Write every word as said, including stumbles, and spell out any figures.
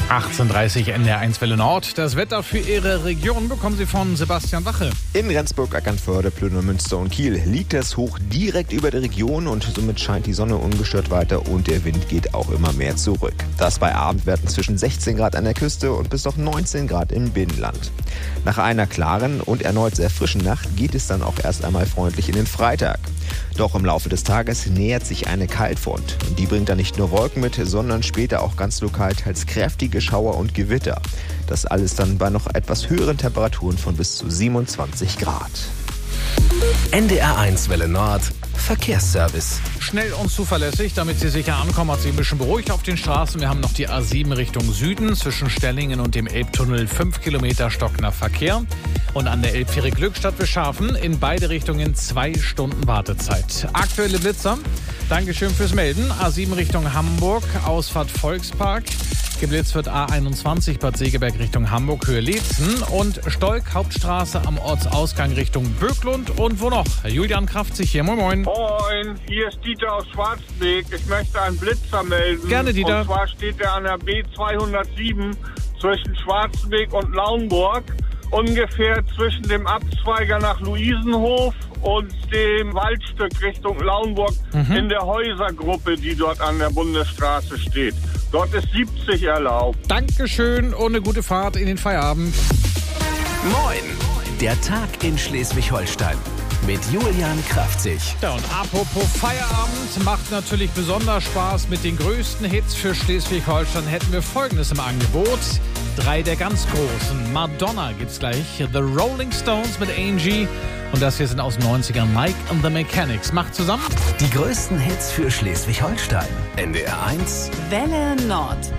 achtzehn Uhr dreißig N D R eins Welle Nord. Das Wetter für Ihre Region bekommen Sie von Sebastian Wache. In Rendsburg, Eckernförde, Plön, Münster und Kiel liegt das Hoch direkt über der Region und somit scheint die Sonne ungestört weiter und der Wind geht auch immer mehr zurück. Das bei Abendwerten zwischen sechzehn Grad an der Küste und bis auf neunzehn Grad im Binnenland. Nach einer klaren und erneut sehr frischen Nacht geht es dann auch erst einmal freundlich in den Freitag. Doch im Laufe des Tages nähert sich eine Kaltfront. Die bringt dann nicht nur Wolken mit, sondern später auch ganz lokal teils kräftige Schauer und Gewitter. Das alles dann bei noch etwas höheren Temperaturen von bis zu siebenundzwanzig Grad. N D R eins Welle Nord Verkehrsservice. Schnell und zuverlässig, damit Sie sicher ankommen, hat sich ein bisschen beruhigt auf den Straßen. Wir haben noch die A sieben Richtung Süden zwischen Stellingen und dem Elbtunnel fünf Kilometer stockender Verkehr. Und an der Elbfähre Glückstadt bis Scharfen in beide Richtungen zwei Stunden Wartezeit. Aktuelle Blitzer. Dankeschön fürs Melden. A sieben Richtung Hamburg, Ausfahrt Volkspark. Geblitzt wird A einundzwanzig Bad Segeberg Richtung Hamburg, Höhe Leetzen und Stolk, Hauptstraße am Ortsausgang Richtung Böcklund. Und wo noch? Julian Kraftzig hier. Moin, moin. Moin, hier ist Dieter aus Schwarzweg. Ich möchte einen Blitzer melden. Gerne, Dieter. Und zwar steht er an der B zweihundertsieben zwischen Schwarzweg und Lauenburg. Ungefähr zwischen dem Abzweiger nach Luisenhof und dem Waldstück Richtung Lauenburg mhm. in der Häusergruppe, die dort an der Bundesstraße steht. Dort ist siebzig erlaubt. Dankeschön und eine gute Fahrt in den Feierabend. Moin, der Tag in Schleswig-Holstein mit Julian Kraftzig. Ja, und apropos Feierabend, macht natürlich besonders Spaß. Mit den größten Hits für Schleswig-Holstein hätten wir Folgendes im Angebot. Drei der ganz großen. Madonna gibt's gleich, The Rolling Stones mit Angie. Und das hier sind aus den neunzigern, Mike and the Mechanics. Macht zusammen die größten Hits für Schleswig-Holstein. N D R eins Welle Nord.